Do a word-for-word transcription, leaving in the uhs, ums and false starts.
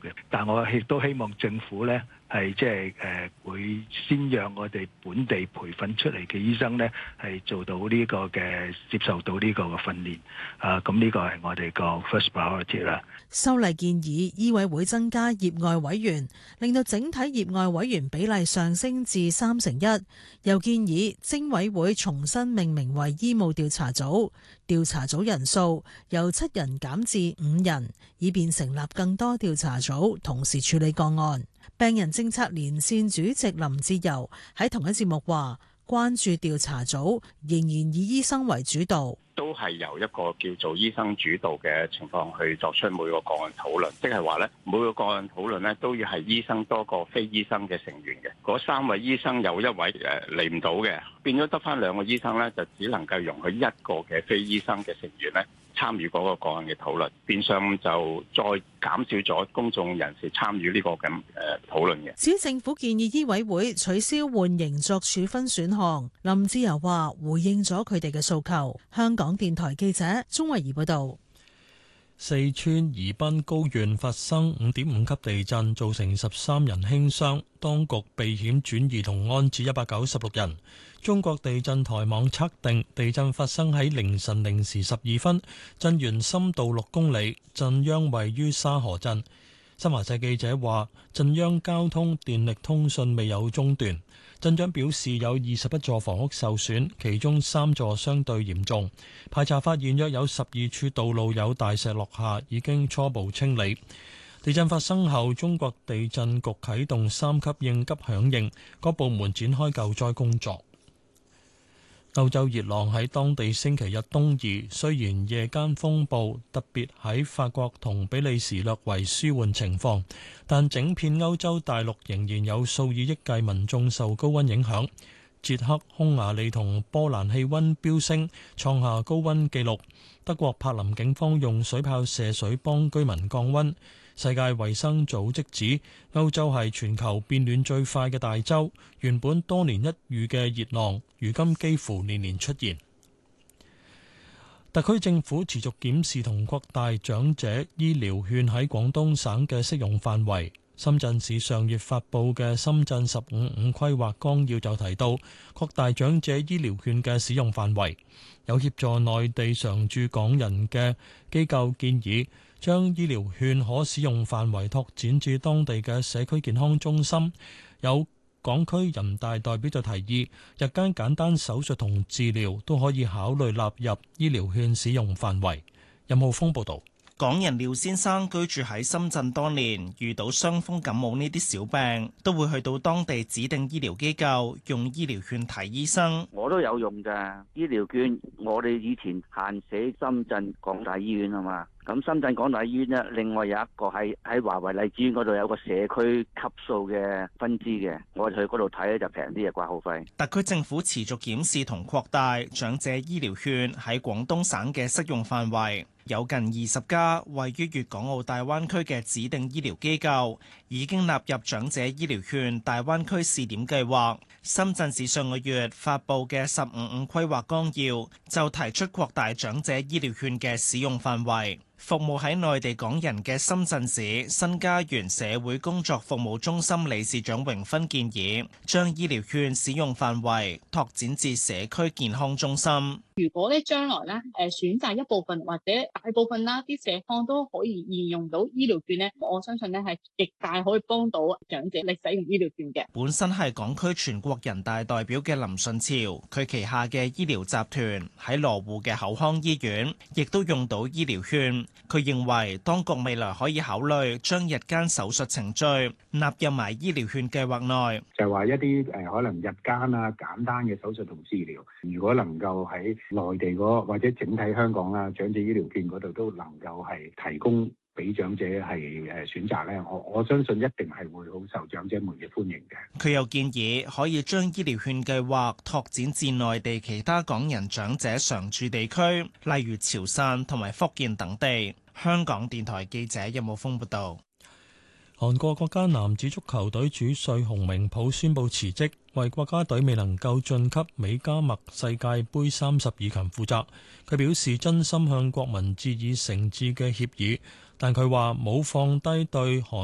嘅。但我亦都希望政府咧係即係誒會先讓我哋本地培訓出嚟嘅醫生咧係做到呢個嘅接受到呢個嘅訓練啊，咁呢個係我哋個 first priority 啦。 修例建議醫委會增加業外委員，令到整體業外委員比例上升至三成一。又建議偵委會重新命名為醫務調查組，調查組人數由七人減至五人，以便成立更多調查組，同時處理個案。病人政策連線主席林志柔喺同一節目話，關注調查組仍然以醫生為主導， 都係由一個叫做醫生主導嘅情況去作出每個個案討論，即係話咧每個個案討論咧都要係醫生多過非醫生嘅成員嘅。嗰三位醫生有一位誒嚟唔到嘅，變咗得返兩個醫生咧，就只能夠容許一個嘅非醫生嘅成員咧參與嗰個個案嘅討論，變相就再減少咗公眾人士參與呢個咁誒討論嘅。 至於政府建議醫委會取消緩刑作處分選項，林志柔話回應咗佢哋嘅訴求。香港電台記者鍾慧儀報道。 四川宜賓高縣發生五點五級地震，造成十三人輕傷，當局避險轉移同安置一百九十六人。中國地震台網測定，地震發生喺凌晨零時十二分，震源深度六公里，震央位於沙河鎮。新華社記者話，震央交通、電力通訊未有中斷。鎮長表示有二十一座房屋受損，其中三座相對嚴重。排查發現約有十二處道路有大石落下，已經初步清理。地震發生後，中國地震局啟動三級應急響應，各部門展開救災工作。歐洲熱浪喺當地星期日東移，雖然夜間風暴特別喺法國同比利時略為舒緩情況，但整片歐洲大陸仍然有數以億計民眾受高溫影響。捷克、匈牙利同波蘭氣溫飆升，創下高溫紀錄。德國柏林警方用水炮射水幫居民降溫。世界衛生組織指歐洲係全球變暖最快嘅大洲，原本多年一遇嘅熱浪，如今幾乎年年出現。特區政府持續檢視同擴大長者醫療券喺廣東省嘅適用範圍。深圳市上月發布嘅《深圳十五五規劃綱要》就提到，擴大長者醫療券嘅使用範圍。有協助內地常駐港人嘅機構建議，將醫療券可使用範圍拓展至當地嘅社區健康中心。有港區人大代表就提議，日間簡單手術同治療都可以考慮納入醫療券使用範圍。任浩峰報導。 港人廖先生居住喺深圳多年，遇到傷風感冒呢啲小病，都會去到當地指定醫療機構用醫療券睇醫生。 我都有用㗎醫療券，我哋以前限寫深圳港大醫院啊嘛。咁深圳港大醫院呢，另外有一個係喺華為荔枝園嗰度有個社區級數嘅分支嘅，我哋去嗰度睇咧就平啲嘅掛號費。 特區政府持續檢視同擴大長者醫療券喺廣東省嘅適用範圍，有近二十家位於粵港澳大灣區嘅指定醫療機構已經納入長者醫療券大灣區試點計劃。深圳市上個月發布嘅十五五規劃綱要就提出擴大長者醫療券嘅使用範圍。服務喺內地港人嘅深圳市新家園社會工作服務中心理事長榮芬建議，將醫療券使用範圍拓展至社區健康中心。 如果咧將來咧誒選擇一部分或者大部分啦，啲社康都可以沿用到醫療券咧，我相信咧係極大可以幫到長者嚟使用醫療券嘅。 本身係港區全國人大代表嘅林順潮，佢旗下嘅醫療集團喺羅湖嘅口腔醫院亦都用到醫療券。佢認為當局未來可以考慮將日間手術程序納入埋醫療券計劃內， 就係話一啲誒可能日間啊簡單嘅手術同治療，如果能夠喺內地嗰或者整體香港啦長者醫療券嗰度都能夠係提供俾長者係誒選擇咧，我我相信一定係會好受長者們嘅歡迎嘅。 佢又建議可以將醫療券計劃拓展至內地其他港人長者常住地區，例如潮汕同埋福建等地。香港電台記者任武峰報道。 韓國國家男子足球隊主帥洪明甫宣布辭職，為國家隊未能夠晉級美加墨世界盃三十二強負責。佢表示真心向國民致以誠摯嘅歉意，但佢話冇放低對韓